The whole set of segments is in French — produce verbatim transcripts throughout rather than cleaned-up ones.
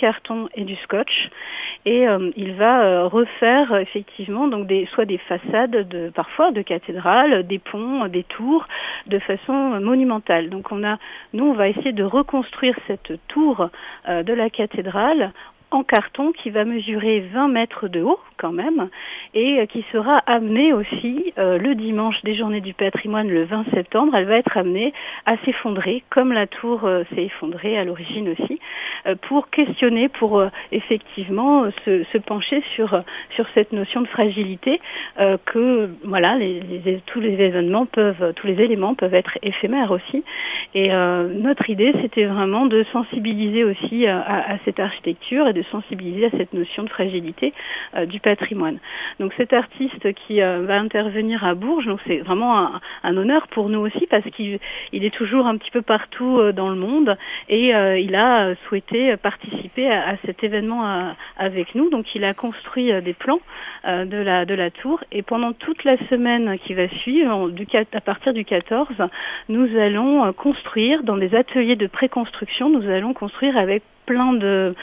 carton et du scotch. Et euh, il va euh, refaire effectivement donc des, soit des façades de, parfois de cathédrales, des ponts, des tours, de façon monumentale. Donc on a, nous on va essayer de reconstruire cette tour euh, de la cathédrale en carton qui va mesurer vingt mètres de haut quand même et euh, qui sera amenée aussi euh, le dimanche des Journées du patrimoine le vingt septembre. Elle va être amenée à s'effondrer comme la tour euh, s'est effondrée à l'origine aussi euh, pour questionner, pour euh, effectivement euh, se, se pencher sur, sur cette notion de fragilité euh, que voilà les, les, tous les événements peuvent, tous les éléments peuvent être éphémères aussi. Et euh, notre idée c'était vraiment de sensibiliser aussi à, à cette architecture et de sensibiliser à cette notion de fragilité euh, du patrimoine. Donc cet artiste qui euh, va intervenir à Bourges, donc c'est vraiment un, un honneur pour nous aussi parce qu'il il est toujours un petit peu partout euh, dans le monde et euh, il a souhaité participer à, à cet événement euh, avec nous. Donc il a construit euh, des plans euh, de la de la tour et pendant toute la semaine qui va suivre, du, à partir du quatorze, nous allons euh, construire dans des ateliers de préconstruction. Nous allons construire avec plein de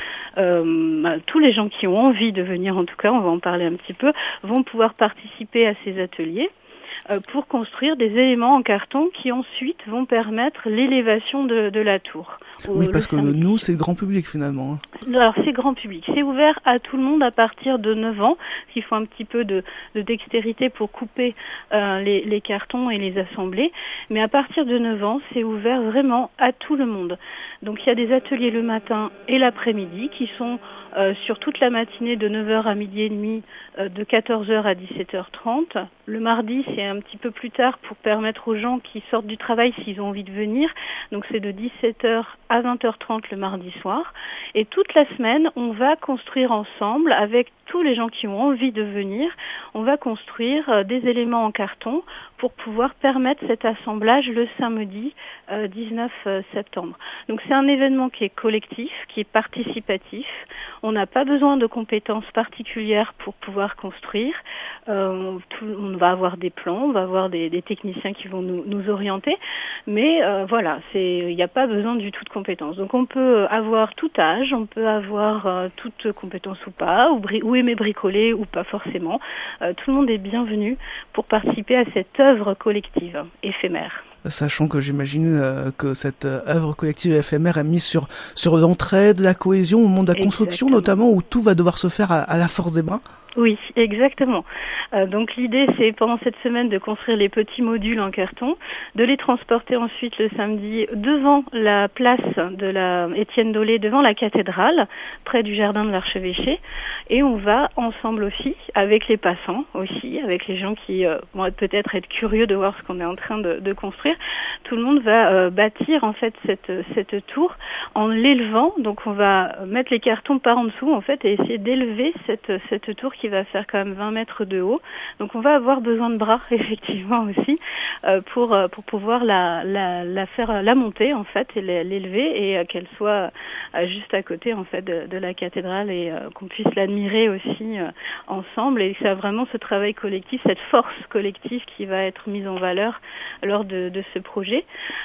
euh, tous les gens qui ont envie de venir, en tout cas on va en parler un petit peu, vont pouvoir participer à ces ateliers euh, pour construire des éléments en carton qui ensuite vont permettre l'élévation de, de la tour. Oui, parce que nous c'est grand public finalement. Alors c'est grand public, c'est ouvert à tout le monde à partir de neuf ans, il faut un petit peu de, de dextérité pour couper euh, les, les cartons et les assembler, mais à partir de neuf ans c'est ouvert vraiment à tout le monde. Donc il y a des ateliers le matin et l'après-midi qui sont euh, sur toute la matinée de neuf heures à midi et demi, euh, de quatorze heures à dix-sept heures trente. Le mardi, c'est un petit peu plus tard pour permettre aux gens qui sortent du travail s'ils ont envie de venir. Donc c'est de dix-sept heures à vingt heures trente le mardi soir. Et toute la semaine, on va construire ensemble avec tous les gens qui ont envie de venir. On va construire euh, des éléments en carton pour pouvoir permettre cet assemblage le samedi euh, dix-neuf septembre. Donc c'est un événement qui est collectif, qui est participatif. On n'a pas besoin de compétences particulières pour pouvoir construire. Euh, tout, on va avoir des plans, on va avoir des, des techniciens qui vont nous, nous orienter, mais euh, voilà, c'est, il n'y a pas besoin du tout de compétences. Donc on peut avoir tout âge, on peut avoir euh, toute compétence ou pas, ou, bri- ou aimer bricoler ou pas forcément. Euh, tout le monde est bienvenu pour participer à cette œuvre collective éphémère. Sachant que j'imagine euh, que cette euh, œuvre collective éphémère est mise sur sur l'entraide, la cohésion au moment de la Exactement. construction, notamment où tout va devoir se faire à, à la force des bras. Oui, exactement. Euh, donc l'idée, c'est pendant cette semaine de construire les petits modules en carton, de les transporter ensuite le samedi devant la place de la Étienne Dolé, devant la cathédrale, près du jardin de l'archevêché, et on va ensemble aussi, avec les passants aussi, avec les gens qui euh, vont peut-être être curieux de voir ce qu'on est en train de, de construire. Tout le monde va euh, bâtir en fait cette cette tour en l'élevant. Donc on va mettre les cartons par en dessous en fait et essayer d'élever cette cette tour qui va faire quand même vingt mètres de haut. Donc on va avoir besoin de bras effectivement aussi euh, pour euh, pour pouvoir la la la faire la monter en fait et l'élever et euh, qu'elle soit euh, juste à côté en fait de, de la cathédrale et euh, qu'on puisse l'admirer aussi euh, ensemble et que ça a vraiment ce travail collectif, cette force collective qui va être mise en valeur lors de de ce projet.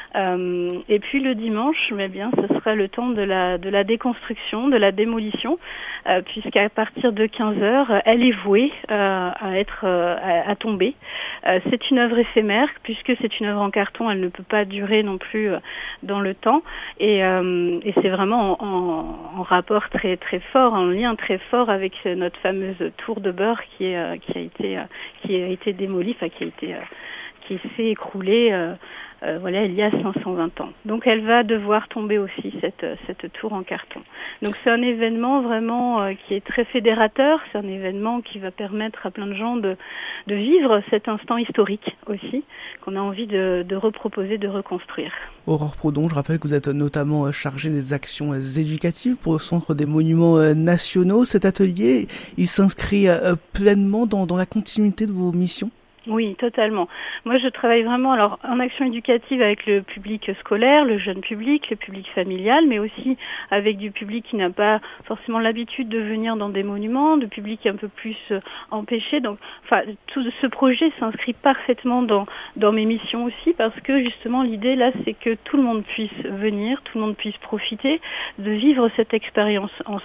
Euh, et puis le dimanche, mais bien ce sera le temps de la de la déconstruction, de la démolition euh, puisqu'à partir de quinze heures elle est vouée euh, à être euh, à, à tomber. Euh, c'est une œuvre éphémère puisque c'est une œuvre en carton, elle ne peut pas durer non plus euh, dans le temps et, euh, et c'est vraiment en, en, en rapport très très fort, en lien très fort avec notre fameuse tour de beurre qui est euh, qui a été euh, qui a été démolie, enfin qui a été euh, qui s'est écroulée euh, euh, voilà, il y a cinq cent vingt ans. Donc elle va devoir tomber aussi, cette, cette tour en carton. Donc c'est un événement vraiment euh, qui est très fédérateur, c'est un événement qui va permettre à plein de gens de, de vivre cet instant historique aussi, qu'on a envie de, de reproposer, de reconstruire. Aurore Prodon, je rappelle que vous êtes notamment chargée des actions éducatives pour le Centre des Monuments Nationaux. Cet atelier, il s'inscrit pleinement dans, dans la continuité de vos missions ? Oui, totalement. Moi, je travaille vraiment alors en action éducative avec le public scolaire, le jeune public, le public familial, mais aussi avec du public qui n'a pas forcément l'habitude de venir dans des monuments, du public un peu plus euh, empêché. Donc, enfin, tout ce projet s'inscrit parfaitement dans dans mes missions aussi parce que justement l'idée là, c'est que tout le monde puisse venir, tout le monde puisse profiter de vivre cette expérience